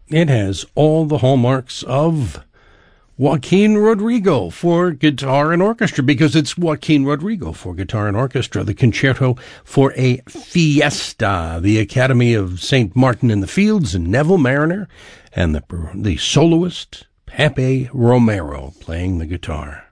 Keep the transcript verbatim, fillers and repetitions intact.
It has all the hallmarks of Joaquin Rodrigo for guitar and orchestra, because it's Joaquin Rodrigo for guitar and orchestra, the Concerto for a Fiesta, the Academy of Saint Martin in the Fields and Neville Mariner, and the, the soloist Pepe Romero playing the guitar.